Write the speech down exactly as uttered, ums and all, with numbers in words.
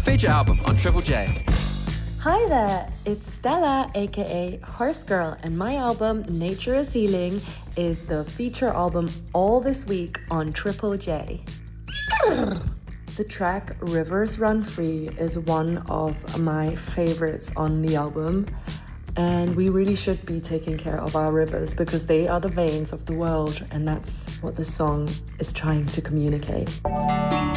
feature album on Triple J. Hi there, it's Stella, aka Horse Girl, and my album Nature is Healing is the feature album all this week on Triple J. The track Rivers Run Free is one of my favorites on the album, and we really should be taking care of our rivers because they are the veins of the world, and that's what the song is trying to communicate.